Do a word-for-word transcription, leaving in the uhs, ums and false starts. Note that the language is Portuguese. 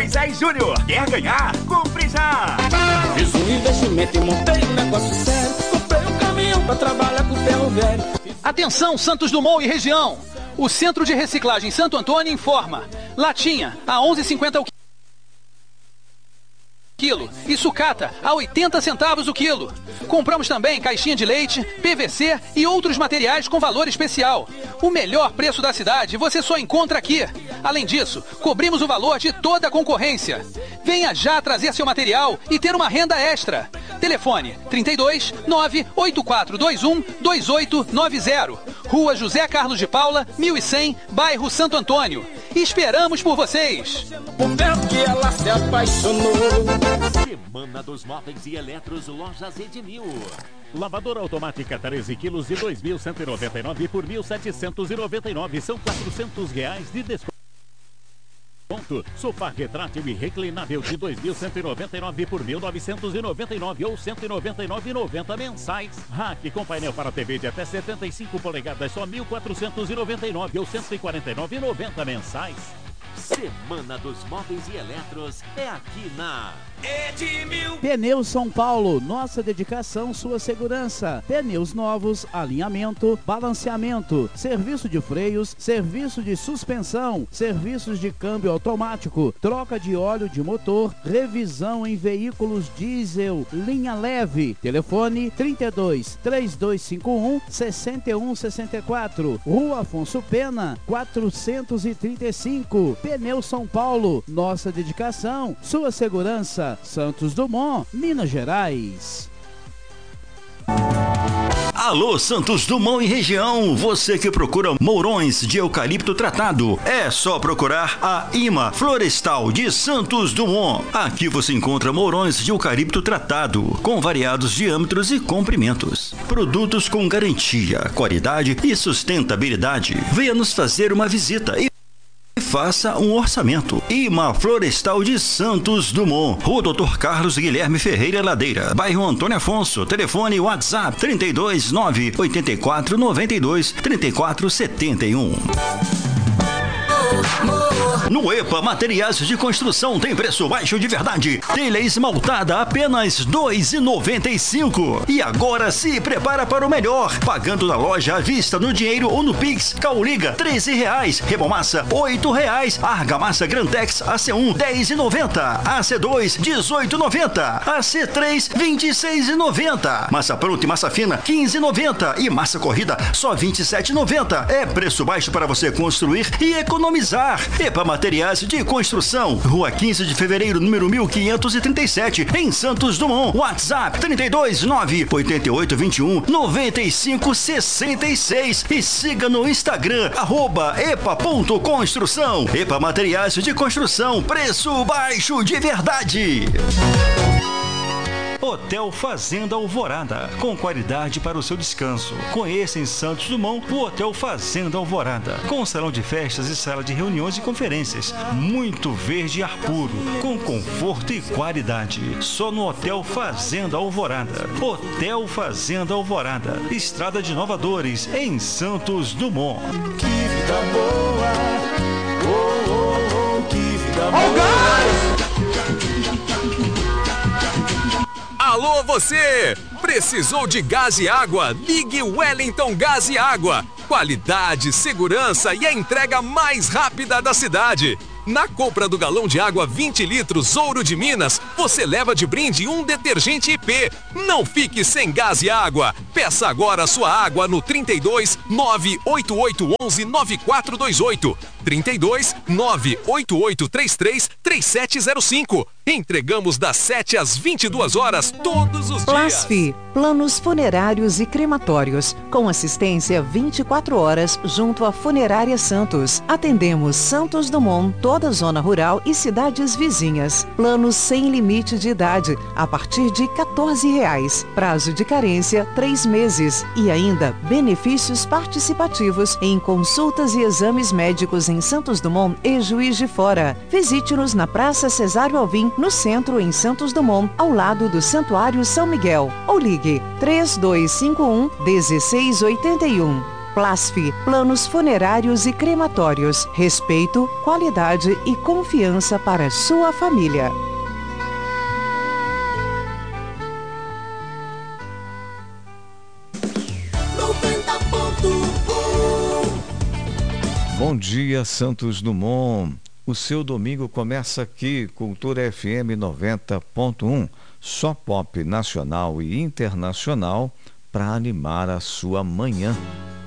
Moisés Júnior. Quer ganhar? Compre já! Fiz um investimento e montei um negócio sério. Comprei um caminhão pra trabalhar com ferro velho. Atenção, Santos Dumont e região. O Centro de Reciclagem Santo Antônio informa. Latinha a onze reais e cinquenta centavos o quilo e sucata a oitenta centavos o quilo. Compramos também caixinha de leite, P V C e outros materiais com valor especial. O melhor preço da cidade você só encontra aqui. Além disso, cobrimos o valor de toda a concorrência. Venha já trazer seu material e ter uma renda extra. Telefone trinta e dois, nove oito quatro dois um, dois oito nove zero. Rua José Carlos de Paula, mil e cem, bairro Santo Antônio. Esperamos por vocês. O tempo que ela se apaixonou. Semana dos Móveis e Eletros, Lojas Edmil. Lavadora automática treze quilos de dois mil cento e noventa e nove por mil setecentos e noventa e nove. São quatrocentos reais de desconto. Sofá retrátil e reclinável de dois mil cento e noventa e nove por mil novecentos e noventa e nove ou cento e noventa e nove reais e noventa centavos mensais. Rack com painel para T V de até setenta e cinco polegadas, só mil quatrocentos e noventa e nove ou cento e quarenta e nove reais e noventa centavos mensais. Semana dos Móveis e Eletros é aqui na Edmil. Pneus São Paulo, nossa dedicação, sua segurança. Pneus novos, alinhamento, balanceamento, serviço de freios, serviço de suspensão, serviços de câmbio automático, troca de óleo de motor, revisão em veículos diesel, linha leve. Telefone trinta e dois, três dois cinco um, seis um seis quatro. Rua Afonso Pena, quatrocentos e trinta e cinco. Pneus São Paulo, nossa dedicação, sua segurança. Santos Dumont, Minas Gerais. Alô, Santos Dumont e região, você que procura mourões de eucalipto tratado, é só procurar a IMA Florestal de Santos Dumont. Aqui você encontra mourões de eucalipto tratado, com variados diâmetros e comprimentos. Produtos com garantia, qualidade e sustentabilidade. Venha nos fazer uma visita e faça um orçamento. IMA Florestal de Santos Dumont, Rua Doutor Carlos Guilherme Ferreira Ladeira, bairro Antônio Afonso. Telefone WhatsApp trinta e dois, nove oito quatro, nove dois, três quatro sete um. No EPA Materiais de Construção tem preço baixo de verdade. Telha esmaltada apenas dois reais e noventa e cinco. E agora se prepara para o melhor. Pagando na loja à vista, no dinheiro ou no Pix. Cauliga treze reais. Rebomassa oito reais. Argamassa Grantex A C um dez reais e noventa. A C dois dezoito reais e noventa. A C três vinte e seis reais e noventa. Massa pronta e massa fina quinze reais e noventa. E massa corrida só vinte e sete reais e noventa. É preço baixo para você construir e economizar. EPA Materiais de Construção, Rua quinze de Fevereiro, número mil quinhentos e trinta e sete, em Santos Dumont. WhatsApp trinta e dois, nove oito oito, vinte e um, noventa e cinco, sessenta e seis. E siga no Instagram, arroba epa.construção. EPA Materiais de Construção, preço baixo de verdade. Hotel Fazenda Alvorada, com qualidade para o seu descanso. Conheça em Santos Dumont o Hotel Fazenda Alvorada, com salão de festas e sala de reuniões e conferências. Muito verde e ar puro, com conforto e qualidade. Só no Hotel Fazenda Alvorada. Hotel Fazenda Alvorada, Estrada de Nova Dores, em Santos Dumont. Que vida boa, oh, oh, oh, que vida boa. Alô você! Precisou de gás e água? Ligue Wellington Gás e Água. Qualidade, segurança e a entrega mais rápida da cidade. Na compra do galão de água vinte litros Ouro de Minas, você leva de brinde um detergente I P. Não fique sem gás e água. Peça agora a sua água no trinta e dois, nove oito oito, onze, nove quatro dois oito. trinta e dois, nove oito oito três três, três sete zero cinco. Entregamos das sete às vinte e duas horas todos os dias. Plasfi, planos funerários e crematórios, com assistência vinte e quatro horas junto à Funerária Santos. Atendemos Santos Dumont, toda a zona rural e cidades vizinhas. Planos sem limite de idade, a partir de quatorze reais. Prazo de carência, três meses. E ainda, benefícios participativos em consultas e exames médicos em Santos Dumont e Juiz de Fora. Visite-nos na Praça Cesário Alvim, no centro em Santos Dumont, ao lado do Santuário São Miguel. Ou ligue três dois cinco um, um seis oito um. Plasf, planos funerários e crematórios. Respeito, qualidade e confiança para sua família. Bom dia, Santos Dumont. O seu domingo começa aqui, Cultura F M noventa ponto um, só pop nacional e internacional para animar a sua manhã.